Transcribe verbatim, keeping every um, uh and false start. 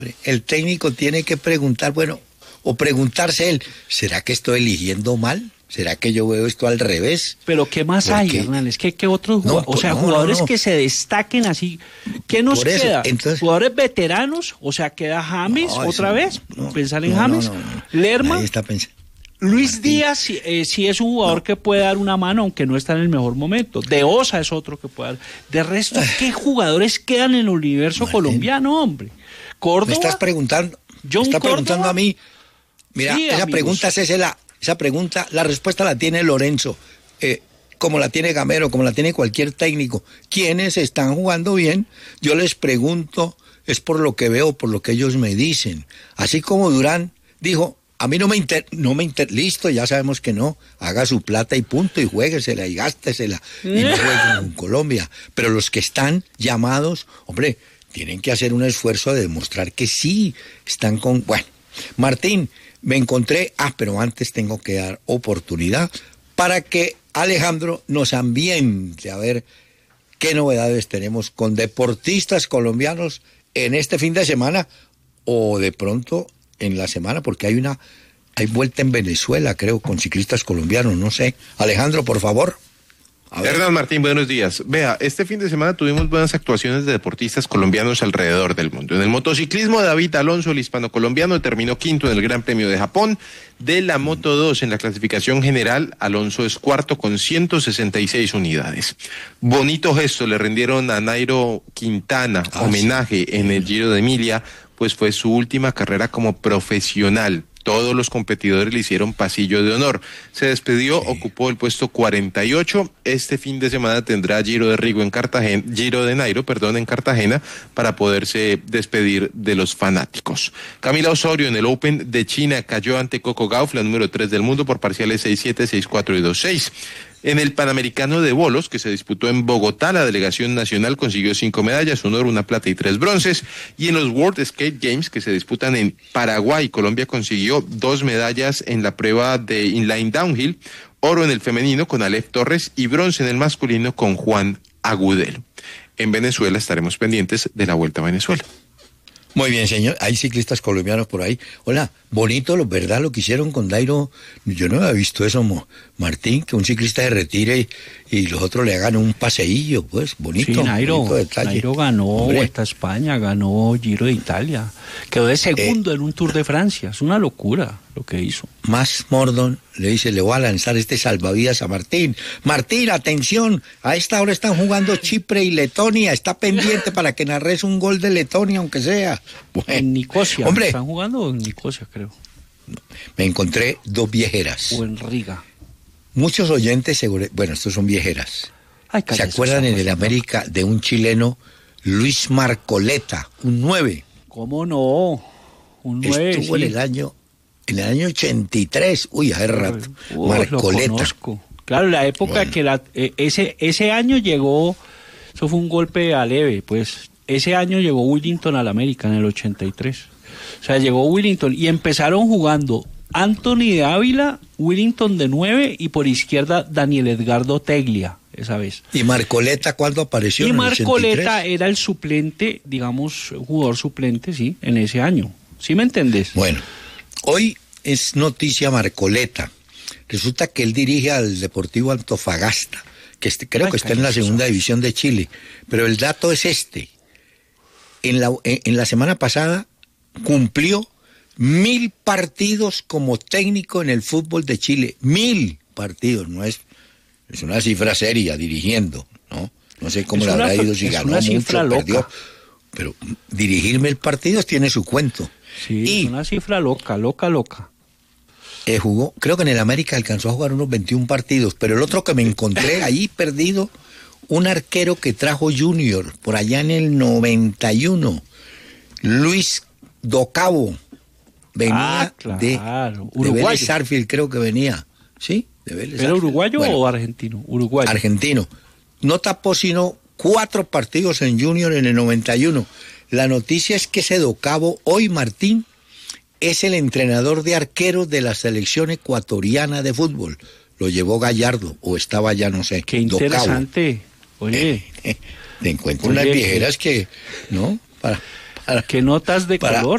El técnico tiene que preguntar, bueno, o preguntarse él, ¿será que estoy eligiendo mal? ¿Será que yo veo esto al revés? Pero ¿qué más Porque... hay, Hernández? ¿Qué, qué otros jugadores? No, o sea, no, jugadores no, no. que se destaquen así. ¿Qué nos Por eso, queda? entonces... ¿Jugadores veteranos? O sea, ¿queda James No, otra eso, vez? no, ¿Pensar en no, James? no, no, no. ¿Lerma? Ahí está pensando. Luis Martín. Díaz sí, eh, sí es un jugador no. que puede dar una mano, aunque no está en el mejor momento. De Osa es otro que puede dar. De resto, ¿qué jugadores quedan en el universo Martín. colombiano, hombre? ¿Córdoba? ¿Me estás preguntando? John ¿Me estás Córdoba? preguntando a mí? Mira, Sí, esa amigos. pregunta es la, esa pregunta, la respuesta la tiene Lorenzo, eh, como la tiene Gamero, como la tiene cualquier técnico. ¿Quiénes están jugando bien? Yo les pregunto, es por lo que veo, por lo que ellos me dicen. Así como Durán dijo, a mí no me inter, no me inter, listo, ya sabemos que no, haga su plata y punto, y juéguesela y gástesela, y no jueguen con Colombia. Pero los que están llamados, hombre, tienen que hacer un esfuerzo de demostrar que sí están con... Bueno, Martín, me encontré... Ah, pero antes tengo que dar oportunidad para que Alejandro nos ambiente a ver qué novedades tenemos con deportistas colombianos en este fin de semana o de pronto en la semana, porque hay una... Hay vuelta en Venezuela, creo, con ciclistas colombianos, no sé. Alejandro, por favor. Hernán Martín, buenos días. Vea, este fin de semana tuvimos buenas actuaciones de deportistas colombianos alrededor del mundo. En el motociclismo, David Alonso, el hispano-colombiano, terminó quinto en el Gran Premio de Japón. De la Moto dos, en la clasificación general, Alonso es cuarto con ciento sesenta y seis unidades. Bonito gesto le rindieron a Nairo Quintana, ah, homenaje sí. en el Giro de Emilia, pues fue su última carrera como profesional. Todos los competidores le hicieron pasillo de honor. Se despidió, sí. ocupó el puesto cuarenta y ocho. Este fin de semana tendrá Giro de Rigo en Cartagena, Giro de Nairo, perdón, en Cartagena, para poderse despedir de los fanáticos. Camila Osorio en el Open de China cayó ante Coco Gauff, la número tres del mundo, por parciales seis siete, seis cuatro y dos seis. En el Panamericano de Bolos, que se disputó en Bogotá, la delegación nacional consiguió cinco medallas, un oro, una plata y tres bronces. Y en los World Skate Games, que se disputan en Paraguay, Colombia consiguió dos medallas en la prueba de inline downhill, oro en el femenino con Aleph Torres y bronce en el masculino con Juan Agudelo. En Venezuela estaremos pendientes de la Vuelta a Venezuela. Muy bien, señor. Hay ciclistas colombianos por ahí. Hola, bonito, lo verdad, lo que hicieron con Dairo. Yo no había visto eso, Martín, que un ciclista se retire y, y los otros le hagan un paseillo, pues, bonito. Sí, Nairo, bonito detalle. Nairo ganó Hombre. Vuelta a España, ganó Giro de Italia. Quedó de segundo eh, en un Tour de Francia. Es una locura lo que hizo. Más Mordon le dice, le voy a lanzar este salvavidas a Martín. Martín, atención, a esta hora están jugando Chipre y Letonia. Está pendiente para que narres un gol de Letonia, aunque sea. Bueno, en Nicosia. Hombre. Están jugando en Nicosia, creo. Me encontré dos viejeras. O en Riga. Muchos oyentes, seguro, bueno, estos son viejeras. Ay, ¿se acuerdan en el América de un chileno, Luis Marcoleta, un nueve? ¿Cómo no? Un nueve, Estuvo sí. en el año, en el año ochenta y tres, uy, hace rato, uh, Marcoleta. Lo conozco. Claro, la época bueno. que la, eh, ese, ese año llegó, eso fue un golpe a leve, pues, ese año llegó Willington al América en el ochenta y tres. O sea, llegó Willington y empezaron jugando Anthony de Ávila, Willington de nueve y por izquierda Daniel Edgardo Teglia, esa vez. ¿Y Marcoleta cuándo apareció? Y en Marcoleta el ochenta y tres? Era el suplente, digamos, jugador suplente, sí, en ese año. ¿Sí me entendés? Bueno, hoy es noticia Marcoleta. Resulta que él dirige al Deportivo Antofagasta, que este, creo Ay, que está en la segunda división de Chile. Pero el dato es este. En la, en, en la semana pasada cumplió mil partidos como técnico en el fútbol de Chile. Mil partidos, no es, es una cifra seria dirigiendo, ¿no? No sé cómo le habrá ido, si ganó mucho, perdió. Pero dirigir mil partidos tiene su cuento. Sí, y es una cifra loca, loca, loca. Eh, jugó, creo que en el América alcanzó a jugar unos veintiún partidos, pero el otro que me encontré ahí perdido, un arquero que trajo Junior por allá en el noventa y uno, Luis Docabo, venía ah, claro. de, de Vélez Sarsfield, creo que venía, ¿sí? De Vélez ¿Era Sarsfield. uruguayo bueno, o argentino? Uruguayo. Argentino. No tapó sino cuatro partidos en Junior en el noventa y uno. La noticia es que ese Docabo, hoy Martín, es el entrenador de arqueros de la selección ecuatoriana de fútbol. Lo llevó Gallardo, o estaba ya, no sé. Qué interesante. Docabo. Oye. Eh, eh, te encuentro unas viejeras que, ¿no? Para, ¿Qué notas de para, color?